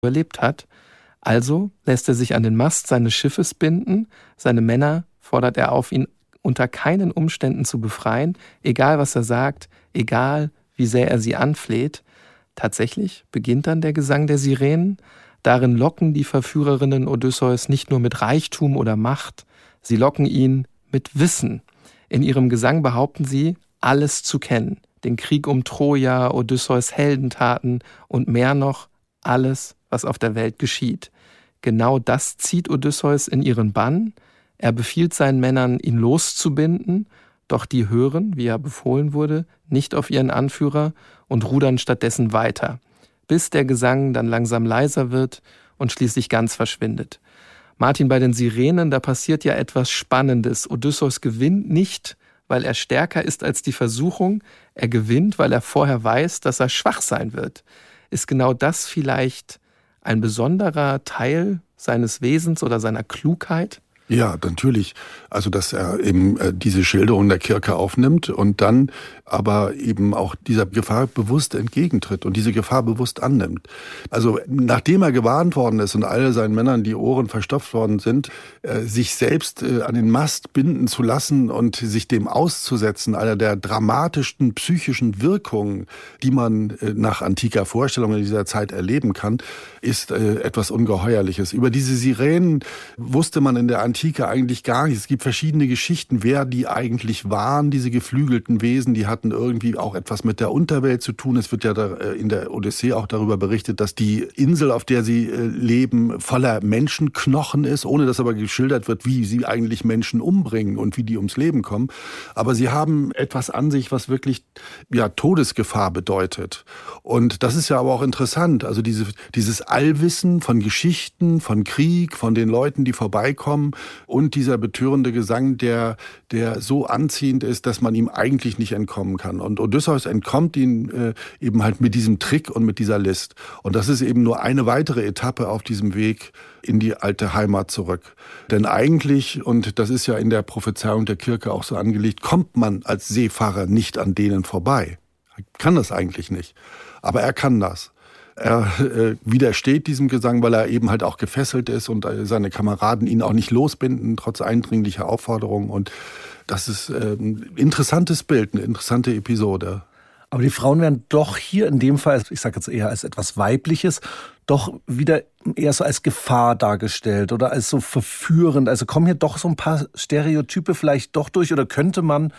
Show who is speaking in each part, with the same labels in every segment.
Speaker 1: überlebt hat. Also lässt er sich an den Mast seines Schiffes binden. Seine Männer fordert er auf, ihn unter keinen Umständen zu befreien, egal was er sagt, egal wie sehr er sie anfleht. Tatsächlich beginnt dann der Gesang der Sirenen. Darin locken die Verführerinnen Odysseus nicht nur mit Reichtum oder Macht, sie locken ihn mit Wissen. In ihrem Gesang behaupten sie, alles zu kennen. Den Krieg um Troja, Odysseus Heldentaten und mehr noch, alles, was auf der Welt geschieht. Genau das zieht Odysseus in ihren Bann. Er befiehlt seinen Männern, ihn loszubinden, doch die hören, wie er befohlen wurde, nicht auf ihren Anführer und rudern stattdessen weiter, bis der Gesang dann langsam leiser wird und schließlich ganz verschwindet. Martin, bei den Sirenen, da passiert ja etwas Spannendes. Odysseus gewinnt nicht, weil er stärker ist als die Versuchung. Er gewinnt, weil er vorher weiß, dass er schwach sein wird. Ist genau das vielleicht ein besonderer Teil seines Wesens oder seiner Klugheit?
Speaker 2: Ja, natürlich. Also, dass er eben diese Schilderung der Kirke aufnimmt und dann aber eben auch dieser Gefahr bewusst entgegentritt und diese Gefahr bewusst annimmt. Also, nachdem er gewarnt worden ist und all seinen Männern die Ohren verstopft worden sind, sich selbst an den Mast binden zu lassen und sich dem auszusetzen, einer der dramatischsten psychischen Wirkungen, die man nach antiker Vorstellung in dieser Zeit erleben kann, ist etwas Ungeheuerliches. Über diese Sirenen wusste man in der Antike eigentlich gar nicht. Es gibt verschiedene Geschichten, wer die eigentlich waren, diese geflügelten Wesen. Die hatten irgendwie auch etwas mit der Unterwelt zu tun. Es wird ja in der Odyssee auch darüber berichtet, dass die Insel, auf der sie leben, voller Menschenknochen ist, ohne dass aber geschildert wird, wie sie eigentlich Menschen umbringen und wie die ums Leben kommen. Aber sie haben etwas an sich, was wirklich Todesgefahr bedeutet. Und das ist ja aber auch interessant. Also dieses Allwissen von Geschichten, von Krieg, von den Leuten, die vorbeikommen, und dieser betörende Gesang, der so anziehend ist, dass man ihm eigentlich nicht entkommen kann. Und Odysseus entkommt ihn eben halt mit diesem Trick und mit dieser List. Und das ist eben nur eine weitere Etappe auf diesem Weg in die alte Heimat zurück. Denn eigentlich, und das ist ja in der Prophezeiung der Kirche auch so angelegt, kommt man als Seefahrer nicht an denen vorbei. Er kann das eigentlich nicht. Aber er kann das. Er widersteht diesem Gesang, weil er eben halt auch gefesselt ist und seine Kameraden ihn auch nicht losbinden, trotz eindringlicher Aufforderungen. Und das ist ein interessantes Bild, eine interessante Episode.
Speaker 3: Aber die Frauen werden doch hier in dem Fall, ich sage jetzt eher als etwas Weibliches, doch wieder eher so als Gefahr dargestellt oder als so verführend. Also kommen hier doch so ein paar Stereotype vielleicht doch durch, oder könnte man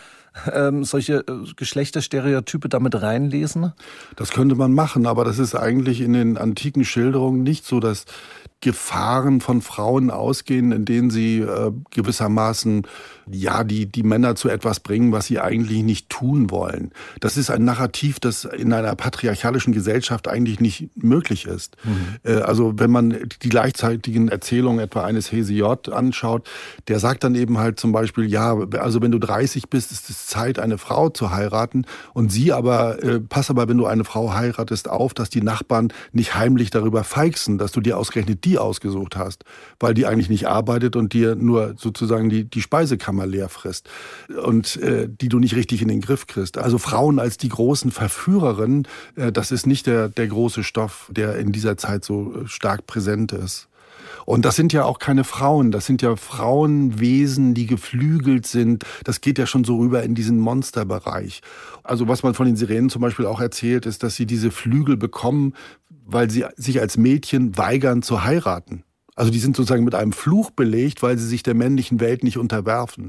Speaker 3: solche Geschlechterstereotype damit reinlesen?
Speaker 2: Das könnte man machen, aber das ist eigentlich in den antiken Schilderungen nicht so, dass Gefahren von Frauen ausgehen, in denen sie gewissermaßen die Männer zu etwas bringen, was sie eigentlich nicht tun wollen. Das ist ein Narrativ, das in einer patriarchalischen Gesellschaft eigentlich nicht möglich ist. Also wenn man die gleichzeitigen Erzählungen etwa eines Hesiod anschaut, der sagt dann eben halt zum Beispiel, also wenn du 30 bist, ist es Zeit, eine Frau zu heiraten, und pass aber, wenn du eine Frau heiratest, auf, dass die Nachbarn nicht heimlich darüber feixen, dass du dir ausgerechnet die ausgesucht hast, weil die eigentlich nicht arbeitet und dir nur sozusagen die Speisekammer leer frisst und die du nicht richtig in den Griff kriegst. Also Frauen als die großen Verführerinnen, das ist nicht der große Stoff, der in dieser Zeit so stark präsent ist. Und das sind ja auch keine Frauen, das sind ja Frauenwesen, die geflügelt sind. Das geht ja schon so rüber in diesen Monsterbereich. Also was man von den Sirenen zum Beispiel auch erzählt, ist, dass sie diese Flügel bekommen, weil sie sich als Mädchen weigern zu heiraten. Also die sind sozusagen mit einem Fluch belegt, weil sie sich der männlichen Welt nicht unterwerfen.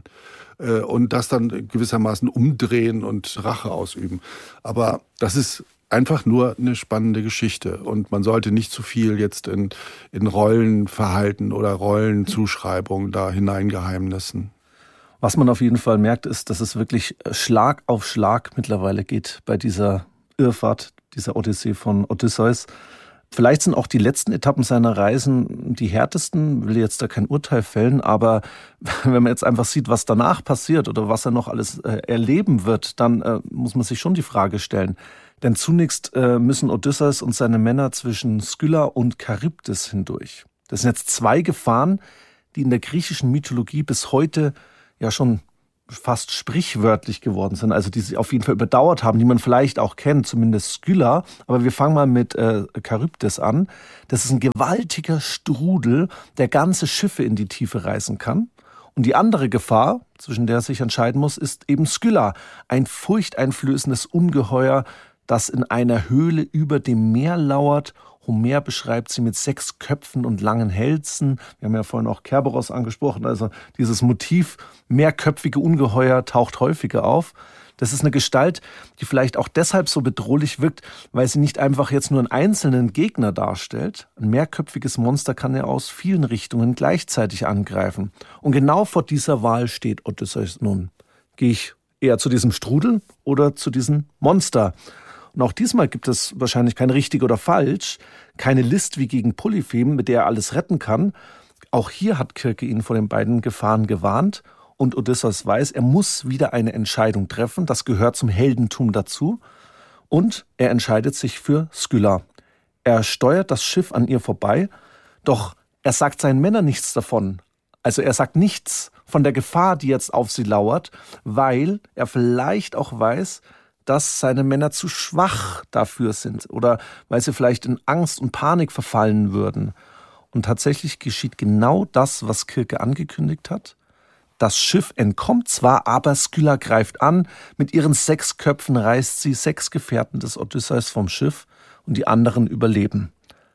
Speaker 2: Und das dann gewissermaßen umdrehen und Rache ausüben. Aber das ist einfach nur eine spannende Geschichte. Und man sollte nicht zu viel jetzt in Rollenverhalten oder Rollenzuschreibungen da hineingeheimnissen.
Speaker 3: Was man auf jeden Fall merkt, ist, dass es wirklich Schlag auf Schlag mittlerweile geht bei dieser Irrfahrt, dieser Odyssee von Odysseus. Vielleicht sind auch die letzten Etappen seiner Reisen die härtesten, will jetzt da kein Urteil fällen, aber wenn man jetzt einfach sieht, was danach passiert oder was er noch alles erleben wird, dann muss man sich schon die Frage stellen. Denn zunächst müssen Odysseus und seine Männer zwischen Skylla und Charybdis hindurch. Das sind jetzt zwei Gefahren, die in der griechischen Mythologie bis heute ja schon fast sprichwörtlich geworden sind, also die sie auf jeden Fall überdauert haben, die man vielleicht auch kennt, zumindest Skylla. Aber wir fangen mal mit Charybdis an. Das ist ein gewaltiger Strudel, der ganze Schiffe in die Tiefe reißen kann. Und die andere Gefahr, zwischen der er sich entscheiden muss, ist eben Skylla, ein furchteinflößendes Ungeheuer, das in einer Höhle über dem Meer lauert. Homer beschreibt sie mit 6 Köpfen und langen Hälsen. Wir haben ja vorhin auch Kerberos angesprochen. Also dieses Motiv mehrköpfige Ungeheuer taucht häufiger auf. Das ist eine Gestalt, die vielleicht auch deshalb so bedrohlich wirkt, weil sie nicht einfach jetzt nur einen einzelnen Gegner darstellt. Ein mehrköpfiges Monster kann ja aus vielen Richtungen gleichzeitig angreifen. Und genau vor dieser Wahl steht Odysseus nun. Gehe ich eher zu diesem Strudel oder zu diesem Monster? Und auch diesmal gibt es wahrscheinlich kein richtig oder falsch, keine List wie gegen Polyphem, mit der er alles retten kann. Auch hier hat Kirke ihn vor den beiden Gefahren gewarnt. Und Odysseus weiß, er muss wieder eine Entscheidung treffen. Das gehört zum Heldentum dazu. Und er entscheidet sich für Skylla. Er steuert das Schiff an ihr vorbei, doch er sagt seinen Männern nichts davon. Also er sagt nichts von der Gefahr, die jetzt auf sie lauert, weil er vielleicht auch weiß, dass seine Männer zu schwach dafür sind oder weil sie vielleicht in Angst und Panik verfallen würden. Und tatsächlich geschieht genau das, was Kirke angekündigt hat. Das Schiff entkommt zwar, aber Skylla greift an. Mit ihren 6 Köpfen reißt sie 6 Gefährten des Odysseus vom Schiff und die anderen überleben.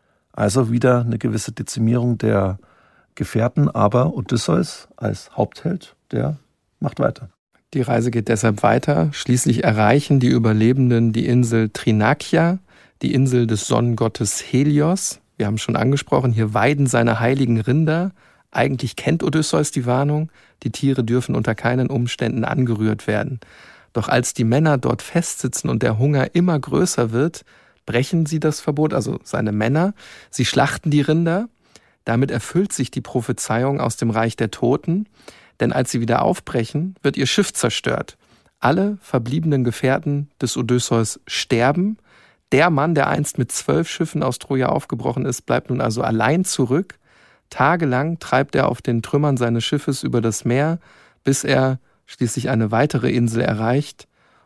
Speaker 3: Also wieder eine gewisse Dezimierung der Gefährten, aber Odysseus als Hauptheld, der macht weiter.
Speaker 1: Die Reise geht deshalb weiter. Schließlich erreichen die Überlebenden die Insel Thrinakia, die Insel des Sonnengottes Helios. Wir haben schon angesprochen, hier weiden seine heiligen Rinder. Eigentlich kennt Odysseus die Warnung, die Tiere dürfen unter keinen Umständen angerührt werden. Doch als die Männer dort festsitzen und der Hunger immer größer wird, brechen sie das Verbot, also seine Männer. Sie schlachten die Rinder. Damit erfüllt sich die Prophezeiung aus dem Reich der Toten. Denn als sie wieder aufbrechen, wird ihr Schiff zerstört. Alle verbliebenen Gefährten des Odysseus sterben. Der Mann, der einst mit 12 Schiffen aus Troja aufgebrochen ist, bleibt nun also allein zurück. Tagelang treibt er auf den Trümmern seines Schiffes über das Meer, bis er schließlich eine weitere Insel erreicht,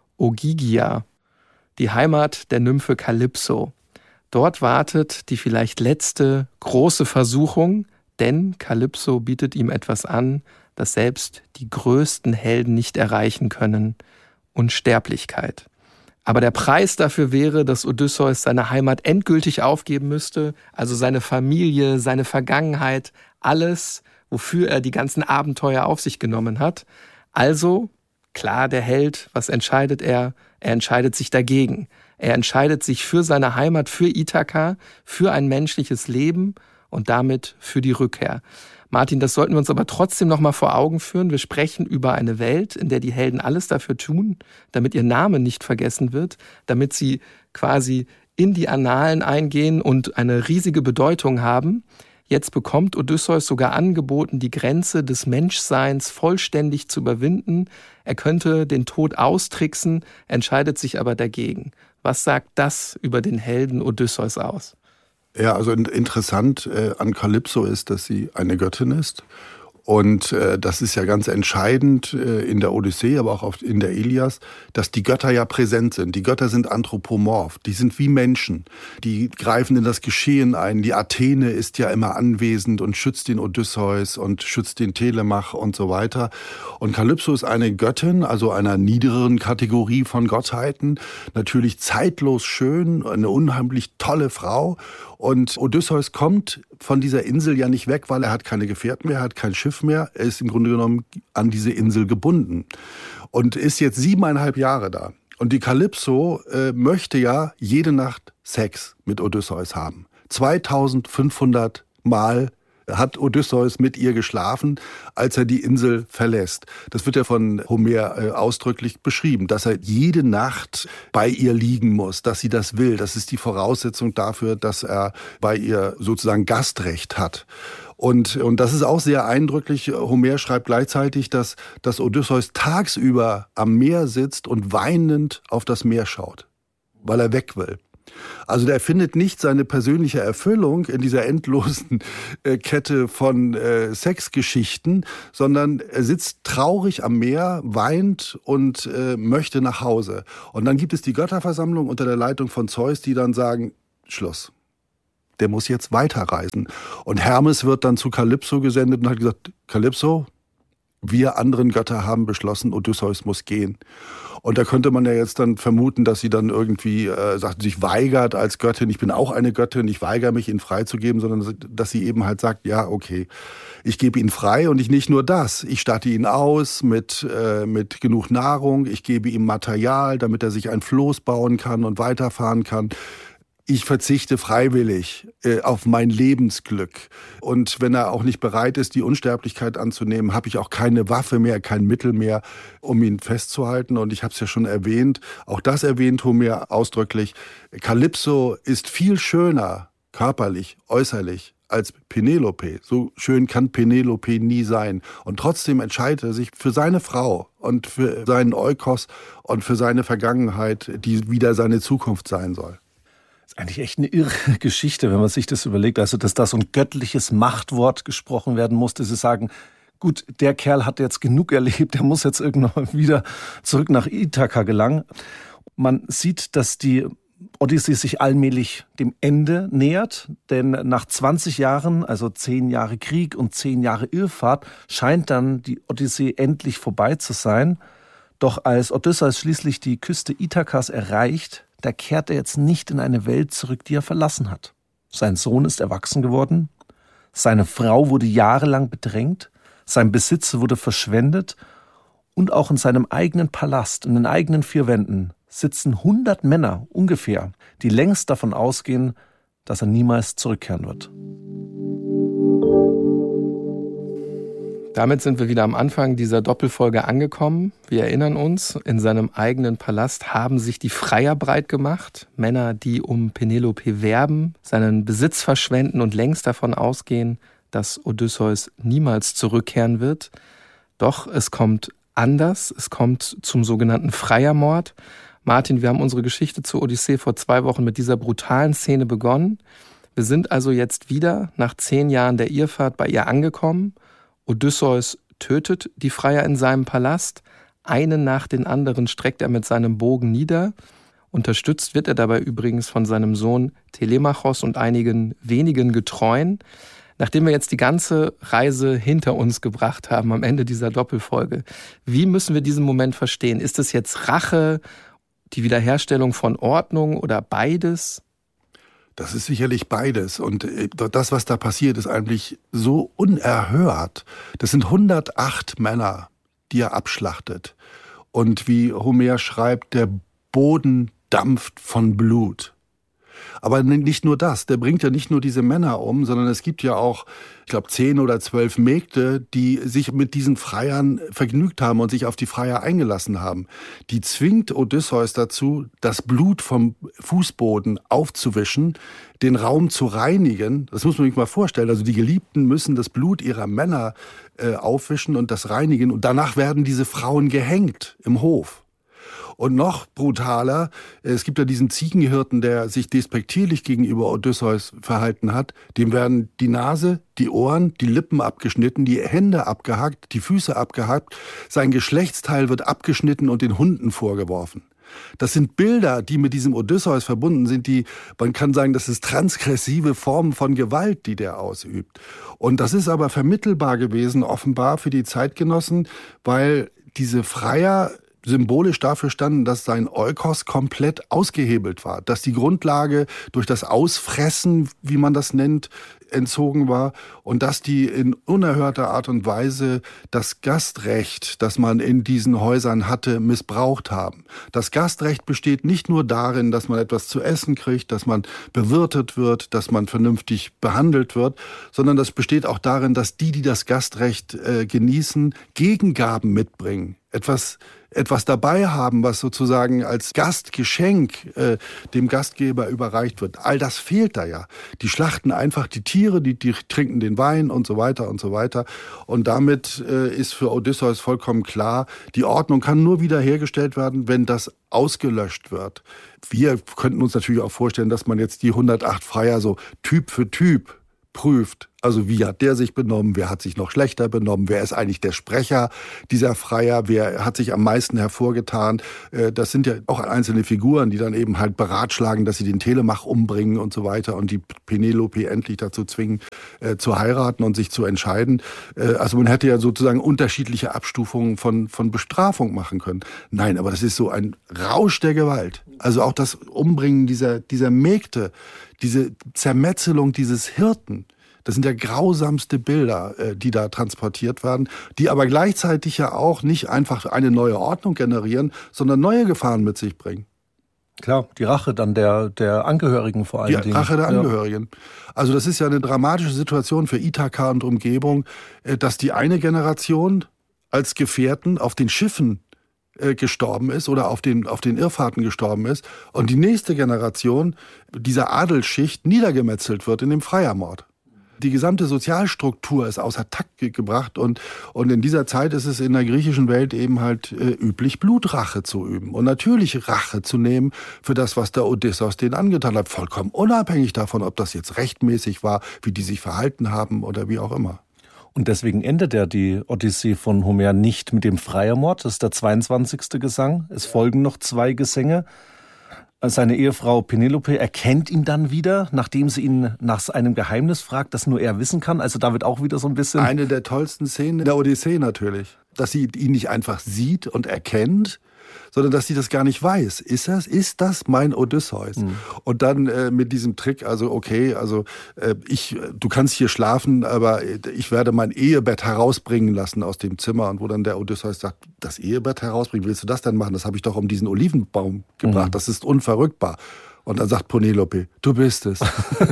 Speaker 1: Ogygia, die Heimat der Nymphe Kalypso. Dort wartet die vielleicht letzte große Versuchung, denn Kalypso bietet ihm etwas an, das selbst die größten Helden nicht erreichen können: Unsterblichkeit. Aber der Preis dafür wäre, dass Odysseus seine Heimat endgültig aufgeben müsste, also seine Familie, seine Vergangenheit, alles, wofür er die ganzen Abenteuer auf sich genommen hat. Also, klar, der Held, was entscheidet er? Er entscheidet sich dagegen. Er entscheidet sich für seine Heimat, für Ithaka, für ein menschliches Leben und damit für die Rückkehr. Martin, das sollten wir uns aber trotzdem noch mal vor Augen führen. Wir sprechen über eine Welt, in der die Helden alles dafür tun, damit ihr Name nicht vergessen wird, damit sie quasi in die Annalen eingehen und eine riesige Bedeutung haben. Jetzt bekommt Odysseus sogar angeboten, die Grenze des Menschseins vollständig zu überwinden. Er könnte den Tod austricksen, entscheidet sich aber dagegen. Was sagt das über den Helden Odysseus aus?
Speaker 2: Ja, also interessant an Kalypso ist, dass sie eine Göttin ist. Und das ist ja ganz entscheidend in der Odyssee, aber auch in der Ilias, dass die Götter ja präsent sind. Die Götter sind anthropomorph, die sind wie Menschen. Die greifen in das Geschehen ein. Die Athene ist ja immer anwesend und schützt den Odysseus und schützt den Telemach und so weiter. Und Kalypso ist eine Göttin, also einer niedrigeren Kategorie von Gottheiten. Natürlich zeitlos schön, eine unheimlich tolle Frau. Und Odysseus kommt von dieser Insel ja nicht weg, weil er hat keine Gefährten mehr, er hat kein Schiff mehr. Er ist im Grunde genommen an diese Insel gebunden und ist jetzt 7,5 Jahre da. Und die Kalypso möchte ja jede Nacht Sex mit Odysseus haben. 2500 Mal hat Odysseus mit ihr geschlafen, als er die Insel verlässt. Das wird ja von Homer ausdrücklich beschrieben, dass er jede Nacht bei ihr liegen muss, dass sie das will. Das ist die Voraussetzung dafür, dass er bei ihr sozusagen Gastrecht hat. Und das ist auch sehr eindrücklich. Homer schreibt gleichzeitig, dass Odysseus tagsüber am Meer sitzt und weinend auf das Meer schaut, weil er weg will. Also der findet nicht seine persönliche Erfüllung in dieser endlosen Kette von Sexgeschichten, sondern er sitzt traurig am Meer, weint und möchte nach Hause. Und dann gibt es die Götterversammlung unter der Leitung von Zeus, die dann sagen, Schluss. Der muss jetzt weiterreisen. Und Hermes wird dann zu Kalypso gesendet und hat gesagt, Kalypso, wir anderen Götter haben beschlossen, Odysseus muss gehen. Und da könnte man ja jetzt dann vermuten, dass sie dann irgendwie sich weigert als Göttin, ich bin auch eine Göttin, ich weigere mich, ihn freizugeben, sondern dass sie eben halt sagt, ja, okay, ich gebe ihn frei und nicht nur das, ich statte ihn aus mit genug Nahrung, ich gebe ihm Material, damit er sich ein Floß bauen kann und weiterfahren kann. Ich verzichte freiwillig auf mein Lebensglück. Und wenn er auch nicht bereit ist, die Unsterblichkeit anzunehmen, habe ich auch keine Waffe mehr, kein Mittel mehr, um ihn festzuhalten. Und ich habe es ja schon erwähnt, auch das erwähnt Homer ausdrücklich, Kalypso ist viel schöner, körperlich, äußerlich, als Penelope. So schön kann Penelope nie sein. Und trotzdem entscheidet er sich für seine Frau und für seinen Eukos und für seine Vergangenheit, die wieder seine Zukunft sein soll.
Speaker 3: Das ist eigentlich echt eine irre Geschichte, wenn man sich das überlegt. Also, dass da so ein göttliches Machtwort gesprochen werden musste. Sie sagen, gut, der Kerl hat jetzt genug erlebt, der muss jetzt irgendwann wieder zurück nach Ithaka gelangen. Man sieht, dass die Odyssee sich allmählich dem Ende nähert, denn nach 20 Jahren, also 10 Jahre Krieg und 10 Jahre Irrfahrt, scheint dann die Odyssee endlich vorbei zu sein. Doch als Odysseus schließlich die Küste Ithakas erreicht, da kehrt er jetzt nicht in eine Welt zurück, die er verlassen hat. Sein Sohn ist erwachsen geworden, seine Frau wurde jahrelang bedrängt, sein Besitz wurde verschwendet und auch in seinem eigenen Palast, in den eigenen 4 Wänden, sitzen 100 Männer ungefähr, die längst davon ausgehen, dass er niemals zurückkehren wird.
Speaker 1: Damit sind wir wieder am Anfang dieser Doppelfolge angekommen. Wir erinnern uns, in seinem eigenen Palast haben sich die Freier breit gemacht. Männer, die um Penelope werben, seinen Besitz verschwenden und längst davon ausgehen, dass Odysseus niemals zurückkehren wird. Doch es kommt anders. Es kommt zum sogenannten Freiermord. Martin, wir haben unsere Geschichte zur Odyssee vor 2 Wochen mit dieser brutalen Szene begonnen. Wir sind also jetzt wieder nach 10 Jahren der Irrfahrt bei ihr angekommen. Odysseus tötet die Freier in seinem Palast. Einen nach den anderen streckt er mit seinem Bogen nieder. Unterstützt wird er dabei übrigens von seinem Sohn Telemachos und einigen wenigen Getreuen. Nachdem wir jetzt die ganze Reise hinter uns gebracht haben am Ende dieser Doppelfolge, wie müssen wir diesen Moment verstehen? Ist es jetzt Rache, die Wiederherstellung von Ordnung oder beides?
Speaker 2: Das ist sicherlich beides. Und das, was da passiert, ist eigentlich so unerhört. Das sind 108 Männer, die er abschlachtet. Und wie Homer schreibt, der Boden dampft von Blut. Aber nicht nur das, der bringt ja nicht nur diese Männer um, sondern es gibt ja auch, ich glaube, 10 oder 12 Mägde, die sich mit diesen Freiern vergnügt haben und sich auf die Freier eingelassen haben. Die zwingt Odysseus dazu, das Blut vom Fußboden aufzuwischen, den Raum zu reinigen. Das muss man sich mal vorstellen. Also die Geliebten müssen das Blut ihrer Männer aufwischen und das reinigen. Und danach werden diese Frauen gehängt im Hof. Und noch brutaler, es gibt ja diesen Ziegenhirten, der sich despektierlich gegenüber Odysseus verhalten hat. Dem werden die Nase, die Ohren, die Lippen abgeschnitten, die Hände abgehackt, die Füße abgehackt. Sein Geschlechtsteil wird abgeschnitten und den Hunden vorgeworfen. Das sind Bilder, die mit diesem Odysseus verbunden sind, man kann sagen, das ist transgressive Formen von Gewalt, die der ausübt. Und das ist aber vermittelbar gewesen, offenbar für die Zeitgenossen, weil diese Freier symbolisch dafür standen, dass sein Eukos komplett ausgehebelt war, dass die Grundlage durch das Ausfressen, wie man das nennt, entzogen war und dass die in unerhörter Art und Weise das Gastrecht, das man in diesen Häusern hatte, missbraucht haben. Das Gastrecht besteht nicht nur darin, dass man etwas zu essen kriegt, dass man bewirtet wird, dass man vernünftig behandelt wird, sondern das besteht auch darin, dass die das Gastrecht genießen, Gegengaben mitbringen. Etwas dabei haben, was sozusagen als Gastgeschenk dem Gastgeber überreicht wird. All das fehlt da ja. Die schlachten einfach die Tiere Tiere, die trinken den Wein und so weiter und so weiter. Und damit ist für Odysseus vollkommen klar, die Ordnung kann nur wiederhergestellt werden, wenn das ausgelöscht wird. Wir könnten uns natürlich auch vorstellen, dass man jetzt die 108 Freier so Typ für Typ prüft. Also wie hat der sich benommen, wer hat sich noch schlechter benommen, wer ist eigentlich der Sprecher dieser Freier, wer hat sich am meisten hervorgetan. Das sind ja auch einzelne Figuren, die dann eben halt beratschlagen, dass sie den Telemach umbringen und so weiter und die Penelope endlich dazu zwingen, zu heiraten und sich zu entscheiden. Also man hätte ja sozusagen unterschiedliche Abstufungen von Bestrafung machen können. Nein, aber das ist so ein Rausch der Gewalt. Also auch das Umbringen dieser Mägde, diese Zermetzelung dieses Hirten. Das sind ja grausamste Bilder, die da transportiert werden, die aber gleichzeitig ja auch nicht einfach eine neue Ordnung generieren, sondern neue Gefahren mit sich bringen.
Speaker 3: Klar, die Rache dann der Angehörigen vor allen Dingen.
Speaker 2: Die Rache der Angehörigen. Also das ist ja eine dramatische Situation für Ithaka und Umgebung, dass die eine Generation als Gefährten auf den Schiffen gestorben ist oder auf den Irrfahrten gestorben ist und die nächste Generation dieser Adelsschicht niedergemetzelt wird in dem Freiermord. Die gesamte Sozialstruktur ist außer Takt gebracht und in dieser Zeit ist es in der griechischen Welt eben halt üblich, Blutrache zu üben und natürlich Rache zu nehmen für das, was der Odysseus denen angetan hat, vollkommen unabhängig davon, ob das jetzt rechtmäßig war, wie die sich verhalten haben oder wie auch immer.
Speaker 3: Und deswegen endet ja die Odyssee von Homer nicht mit dem Freiermord, das ist der 22. Gesang. Es folgen noch 2 Gesänge. Seine Ehefrau Penelope erkennt ihn dann wieder, nachdem sie ihn nach einem Geheimnis fragt, das nur er wissen kann. Also da wird auch wieder so ein bisschen...
Speaker 2: Eine der tollsten Szenen der Odyssee natürlich. Dass sie ihn nicht einfach sieht und erkennt, sondern dass sie das gar nicht weiß. Ist das mein Odysseus? Mhm. Und dann mit diesem Trick, also okay, also du kannst hier schlafen, aber ich werde mein Ehebett herausbringen lassen aus dem Zimmer. Und wo dann der Odysseus sagt, das Ehebett herausbringen, willst du das denn machen? Das habe ich doch um diesen Olivenbaum gebracht, das ist unverrückbar. Und dann sagt Penelope, du bist es.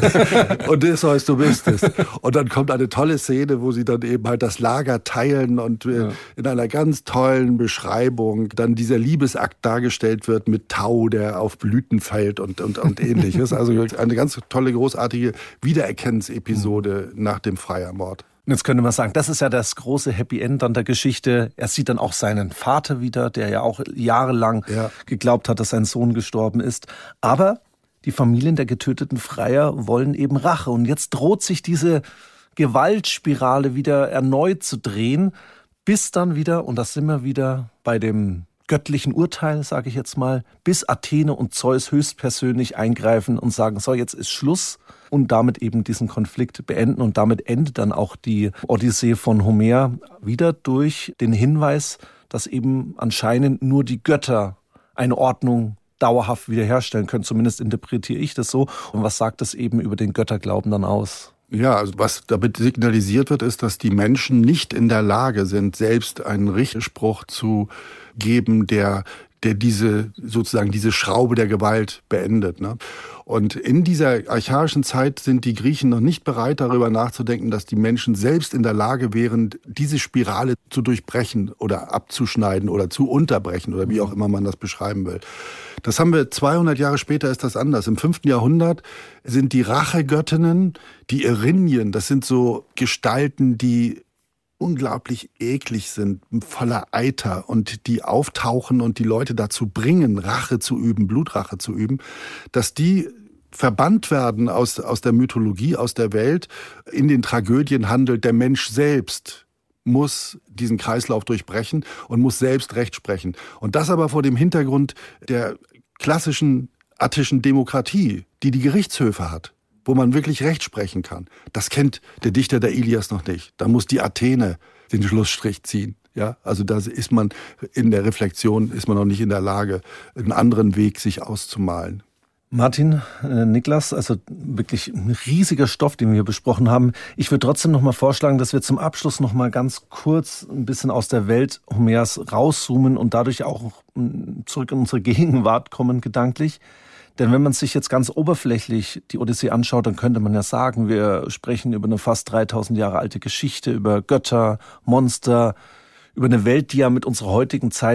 Speaker 2: Odysseus, du bist es. Und dann kommt eine tolle Szene, wo sie dann eben halt das Lager teilen und in einer ganz tollen Beschreibung dann dieser Liebesakt dargestellt wird mit Tau, der auf Blüten fällt und ähnliches. Also eine ganz tolle, großartige Wiedererkennungsepisode nach dem Freiermord.
Speaker 3: Und jetzt könnte man sagen, das ist ja das große Happy End an der Geschichte. Er sieht dann auch seinen Vater wieder, der ja auch jahrelang geglaubt hat, dass sein Sohn gestorben ist. Aber die Familien der getöteten Freier wollen eben Rache. Und jetzt droht sich diese Gewaltspirale wieder erneut zu drehen, bis dann wieder, und das sind wir wieder bei dem göttlichen Urteil, sage ich jetzt mal, bis Athene und Zeus höchstpersönlich eingreifen und sagen, so, jetzt ist Schluss. Und damit eben diesen Konflikt beenden. Und damit endet dann auch die Odyssee von Homer wieder durch den Hinweis, dass eben anscheinend nur die Götter eine Ordnung dauerhaft wiederherstellen können. Zumindest interpretiere ich das so. Und was sagt das eben über den Götterglauben dann aus?
Speaker 2: Ja, also was damit signalisiert wird, ist, dass die Menschen nicht in der Lage sind, selbst einen Richtspruch zu geben, der diese Schraube der Gewalt beendet. Ne? Und in dieser archaischen Zeit sind die Griechen noch nicht bereit, darüber nachzudenken, dass die Menschen selbst in der Lage wären, diese Spirale zu durchbrechen oder abzuschneiden oder zu unterbrechen oder wie auch immer man das beschreiben will. Das haben wir 200 Jahre später, ist das anders. Im 5. Jahrhundert sind die Rachegöttinnen, die Erinnyen, das sind so Gestalten, die unglaublich eklig sind, voller Eiter und die auftauchen und die Leute dazu bringen, Rache zu üben, Blutrache zu üben, dass die verbannt werden aus der Mythologie, aus der Welt. In den Tragödien handelt der Mensch selbst, muss diesen Kreislauf durchbrechen und muss selbst Recht sprechen. Und das aber vor dem Hintergrund der klassischen attischen Demokratie, die Gerichtshöfe hat, wo man wirklich Recht sprechen kann. Das kennt der Dichter der Ilias noch nicht. Da muss die Athene den Schlussstrich ziehen. Ja, also da ist man in der Reflexion, ist man noch nicht in der Lage, einen anderen Weg sich auszumalen.
Speaker 3: Martin, Niklas, also wirklich ein riesiger Stoff, den wir hier besprochen haben. Ich würde trotzdem noch mal vorschlagen, dass wir zum Abschluss noch mal ganz kurz ein bisschen aus der Welt Homers rauszoomen und dadurch auch zurück in unsere Gegenwart kommen, gedanklich. Denn wenn man sich jetzt ganz oberflächlich die Odyssee anschaut, dann könnte man ja sagen, wir sprechen über eine fast 3000 Jahre alte Geschichte, über Götter, Monster, über eine Welt, die ja mit unserer heutigen Zeit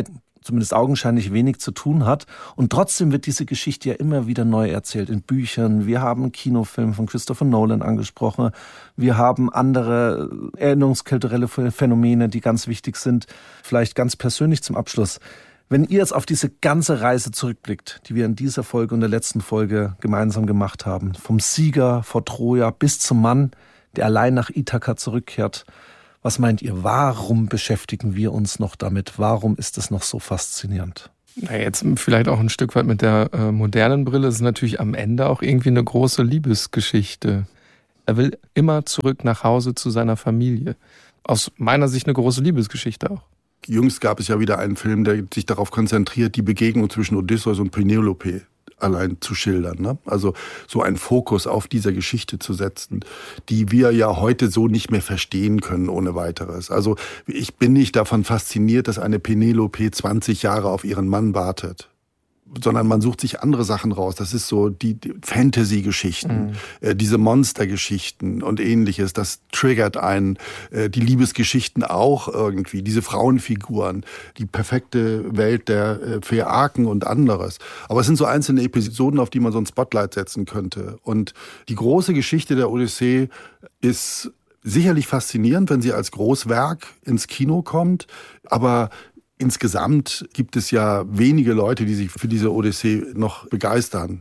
Speaker 3: zumindest augenscheinlich wenig zu tun hat. Und trotzdem wird diese Geschichte ja immer wieder neu erzählt in Büchern. Wir haben einen Kinofilm von Christopher Nolan angesprochen. Wir haben andere erinnerungskulturelle Phänomene, die ganz wichtig sind. Vielleicht ganz persönlich zum Abschluss. Wenn ihr jetzt auf diese ganze Reise zurückblickt, die wir in dieser Folge und der letzten Folge gemeinsam gemacht haben, vom Sieger vor Troja bis zum Mann, der allein nach Ithaka zurückkehrt, was meint ihr, warum beschäftigen wir uns noch damit? Warum ist es noch so faszinierend?
Speaker 1: Na, jetzt vielleicht auch ein Stück weit mit der modernen Brille. Es ist natürlich am Ende auch irgendwie eine große Liebesgeschichte. Er will immer zurück nach Hause zu seiner Familie. Aus meiner Sicht eine große Liebesgeschichte auch.
Speaker 2: Jüngst gab es ja wieder einen Film, der sich darauf konzentriert, die Begegnung zwischen Odysseus und Penelope allein zu schildern. Ne? Also so einen Fokus auf dieser Geschichte zu setzen, die wir ja heute so nicht mehr verstehen können ohne weiteres. Also ich bin nicht davon fasziniert, dass eine Penelope 20 Jahre auf ihren Mann wartet, sondern man sucht sich andere Sachen raus. Das ist so die Fantasy-Geschichten, diese Monster-Geschichten und ähnliches. Das triggert einen, die Liebesgeschichten auch irgendwie, diese Frauenfiguren, die perfekte Welt der Phäaken und anderes. Aber es sind so einzelne Episoden, auf die man so ein Spotlight setzen könnte. Und die große Geschichte der Odyssee ist sicherlich faszinierend, wenn sie als Großwerk ins Kino kommt, aber insgesamt gibt es ja wenige Leute, die sich für diese Odyssee noch begeistern.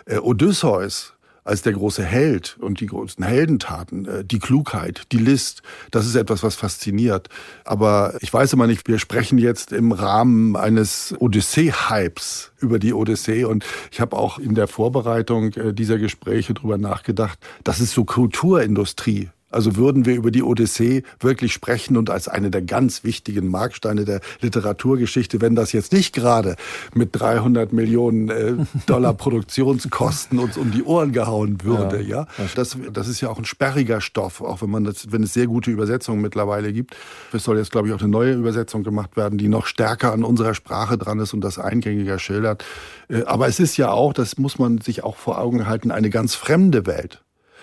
Speaker 2: Odysseus als der große Held und die großen Heldentaten, die Klugheit, die List, das ist etwas, was fasziniert. Aber ich weiß immer nicht, wir sprechen jetzt im Rahmen eines Odyssee-Hypes über die Odyssee und ich habe auch in der Vorbereitung dieser Gespräche drüber nachgedacht, das ist so Kulturindustrie. Also würden wir über die Odyssee wirklich sprechen und als eine der ganz wichtigen Marksteine der Literaturgeschichte, wenn das jetzt nicht gerade mit 300 Millionen Dollar Produktionskosten uns um die Ohren gehauen würde, ja. Das ist ja auch ein sperriger Stoff, auch wenn es sehr gute Übersetzungen mittlerweile gibt. Es soll jetzt, glaube ich, auch eine neue Übersetzung gemacht werden, die noch stärker an unserer Sprache dran ist und das eingängiger schildert. Aber es ist ja auch, das muss man sich auch vor Augen halten, eine ganz fremde Welt.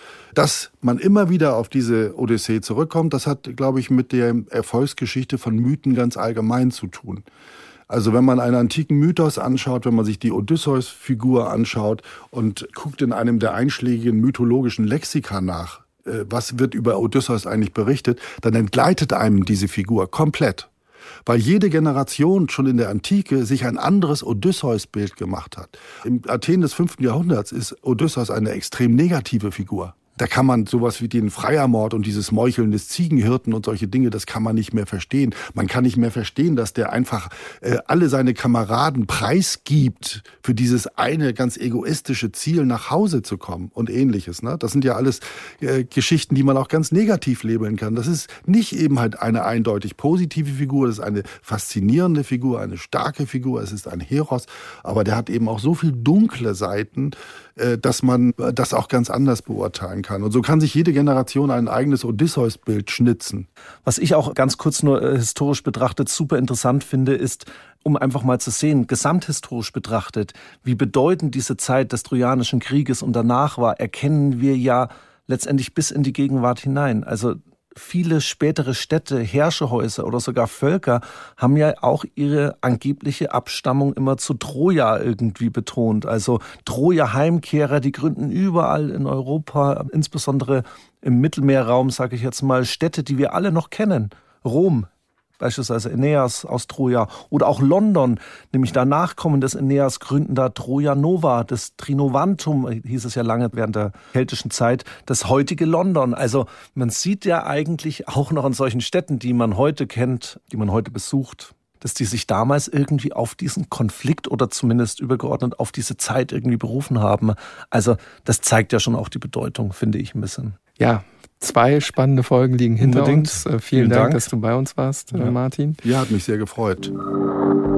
Speaker 2: Dass man immer wieder auf diese Odyssee zurückkommt, das hat, glaube ich, mit der Erfolgsgeschichte von Mythen ganz allgemein zu tun. Also wenn man einen antiken Mythos anschaut, wenn man sich die Odysseus-Figur anschaut und guckt in einem der einschlägigen mythologischen Lexika nach, was wird über Odysseus eigentlich berichtet, dann entgleitet einem diese Figur komplett. Weil jede Generation schon in der Antike sich ein anderes Odysseus-Bild gemacht hat. Im Athen des 5. Jahrhunderts ist Odysseus eine extrem negative Figur. Da kann man sowas wie den Freiermord und dieses Meucheln des Ziegenhirten und solche Dinge, das kann man nicht mehr verstehen. Man kann nicht mehr verstehen, dass der einfach alle seine Kameraden preisgibt für dieses eine ganz egoistische Ziel, nach Hause zu kommen und ähnliches. Ne? Das sind ja alles Geschichten, die man auch ganz negativ labeln kann. Das ist nicht eben halt eine eindeutig positive Figur, das ist eine faszinierende Figur, eine starke Figur, es ist ein Heros, aber der hat eben auch so viel dunkle Seiten, dass man das auch ganz anders beurteilen kann. Und so kann sich jede Generation ein eigenes Odysseus-Bild schnitzen.
Speaker 3: Was ich auch ganz kurz nur historisch betrachtet super interessant finde, ist, um einfach mal zu sehen, gesamthistorisch betrachtet, wie bedeutend diese Zeit des Trojanischen Krieges und danach war, erkennen wir ja letztendlich bis in die Gegenwart hinein. Also viele spätere Städte, Herrschehäuser oder sogar Völker haben ja auch ihre angebliche Abstammung immer zu Troja irgendwie betont. Also Troja-Heimkehrer, die gründen überall in Europa, insbesondere im Mittelmeerraum, sage ich jetzt mal, Städte, die wir alle noch kennen. Rom, beispielsweise Aeneas aus Troja oder auch London, nämlich da Nachkommen des Aeneas gründen da Troja Nova, das Trinovantum, hieß es ja lange während der keltischen Zeit, das heutige London. Also man sieht ja eigentlich auch noch an solchen Städten, die man heute kennt, die man heute besucht, dass die sich damals irgendwie auf diesen Konflikt oder zumindest übergeordnet auf diese Zeit irgendwie berufen haben. Also das zeigt ja schon auch die Bedeutung, finde ich ein bisschen.
Speaker 1: Ja, 2 spannende Folgen liegen hinter uns. Vielen Dank, dass du bei uns warst, Martin.
Speaker 2: Ja, hat mich sehr gefreut.